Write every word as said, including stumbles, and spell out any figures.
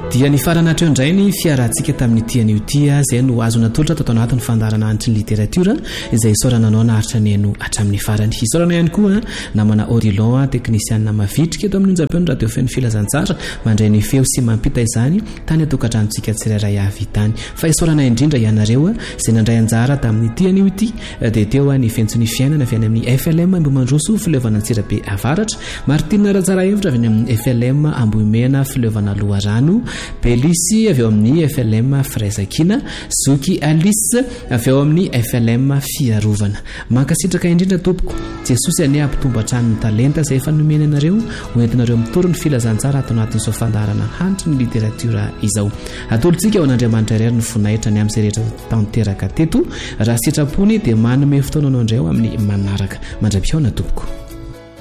dia ny faranatreo indray ny fiarantsika tamin'ny tian'io tia izay no azona tolotra tato anatin'ny fandarana antry ny literatiora izay isaorananao naharitra ny eno hatramin'ny farany isaorana ihany koa namana Orilon teknisianina mavitrika eto amin'ny onjam-peo ny radio feno filazantsara mandray ny feo sy mampita izany tany atokatranontsika tsirairay avy tany fa isaorana indrindra ianareo izay nandray anjara tamin'ny tian'io ity dia teo ny fentsony fiainana avy any amin'ny F L M Ambomandroso fileovana Antsirabe avaratra Martina Ratsara hevitra avy any amin'ny F L M Ambohimena fileovana Loharano Belisy avy eo amin'ny F L M Frezakina Zoky Alice avy eo amin'ny F L M Fiarovana mankasitraka indrindra tompoko Jesosy ane ampitombo hatrany ny talenta izay efa nomeny anareo hoentinareo mitoro ny filazantsara ato anatin'izao fandarana hantry ny literatiora izao atolontsika ao an'Andriamanitra irery ny voninahitra ny amin'izay rehetra tanteraka teto raha sitrapony dia manome fotoana anao indray ao amin'ny manaraka mandram-piaona tompoko